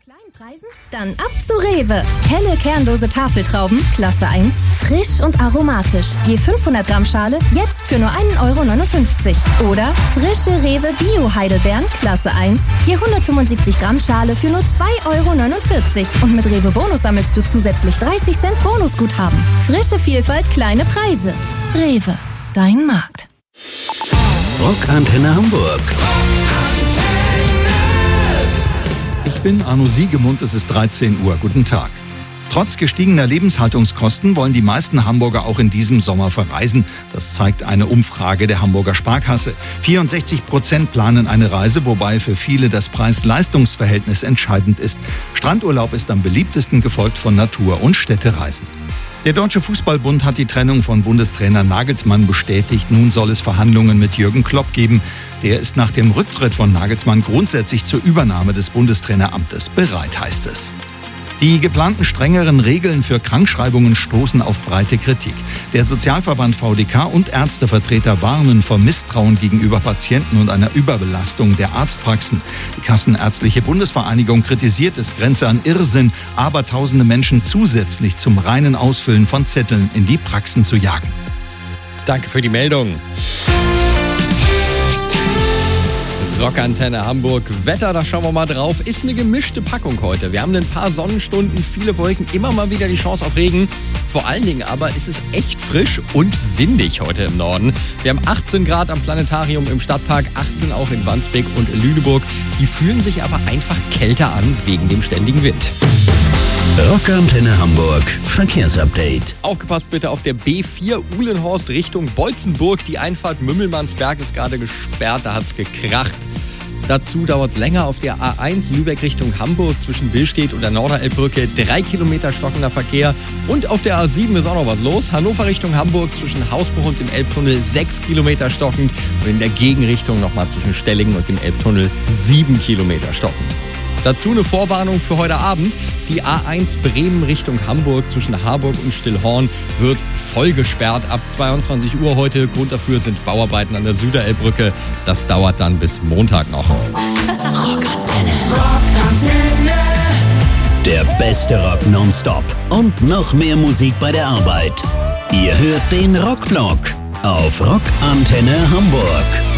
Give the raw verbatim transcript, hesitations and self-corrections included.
kleinen Preisen? Dann ab zu Rewe. Helle kernlose Tafeltrauben, Klasse eins, frisch und aromatisch. Je fünfhundert Gramm Schale, jetzt für nur ein Euro neunundfünfzig. Oder frische Rewe Bio-Heidelbeeren, Klasse eins, je hundertfünfundsiebzig Gramm Schale für nur zwei Euro neunundvierzig. Und mit Rewe Bonus sammelst du zusätzlich dreißig Cent Bonusguthaben. Frische Vielfalt, kleine Preise. Rewe, dein Markt. Rockantenne Hamburg. Ich bin Arno Siegemund, es ist dreizehn Uhr. Guten Tag. Trotz gestiegener Lebenshaltungskosten wollen die meisten Hamburger auch in diesem Sommer verreisen. Das zeigt eine Umfrage der Hamburger Sparkasse. vierundsechzig Prozent planen eine Reise, wobei für viele das Preis-Leistungs-Verhältnis entscheidend ist. Strandurlaub ist am beliebtesten, gefolgt von Natur- und Städtereisen. Der Deutsche Fußballbund hat die Trennung von Bundestrainer Nagelsmann bestätigt. Nun soll es Verhandlungen mit Jürgen Klopp geben. Der ist nach dem Rücktritt von Nagelsmann grundsätzlich zur Übernahme des Bundestraineramtes bereit, heißt es. Die geplanten strengeren Regeln für Krankschreibungen stoßen auf breite Kritik. Der Sozialverband V D K und Ärztevertreter warnen vor Misstrauen gegenüber Patienten und einer Überbelastung der Arztpraxen. Die Kassenärztliche Bundesvereinigung kritisiert, es grenze an Irrsinn, abertausende Menschen zusätzlich zum reinen Ausfüllen von Zetteln in die Praxen zu jagen. Danke für die Meldung. Rockantenne Hamburg. Wetter, da schauen wir mal drauf. Ist eine gemischte Packung heute. Wir haben ein paar Sonnenstunden, viele Wolken, immer mal wieder die Chance auf Regen. Vor allen Dingen aber ist es echt frisch und windig heute im Norden. Wir haben achtzehn Grad am Planetarium im Stadtpark, achtzehn auch in Wandsbek und Lüneburg. Die fühlen sich aber einfach kälter an wegen dem ständigen Wind. Rockantenne Hamburg Verkehrsupdate. Aufgepasst bitte auf der B vier Uhlenhorst Richtung Bolzenburg. Die Einfahrt Mümmelmannsberg ist gerade gesperrt, da hat's gekracht. Dazu dauert es länger auf der A eins Lübeck Richtung Hamburg zwischen Billstedt und der Norderelbbrücke. Drei Kilometer stockender Verkehr. Und auf der A sieben ist auch noch was los. Hannover Richtung Hamburg zwischen Hausbruch und dem Elbtunnel sechs Kilometer stockend. Und in der Gegenrichtung nochmal zwischen Stellingen und dem Elbtunnel sieben Kilometer stockend. Dazu eine Vorwarnung für heute Abend. Die A eins Bremen Richtung Hamburg zwischen Harburg und Stillhorn wird voll gesperrt ab zweiundzwanzig Uhr heute. Grund dafür sind Bauarbeiten an der Süderelbbrücke. Das dauert dann bis Montag noch. Rockantenne. Rockantenne. Der beste Rock nonstop und noch mehr Musik bei der Arbeit. Ihr hört den Rockvlog auf Rockantenne Hamburg.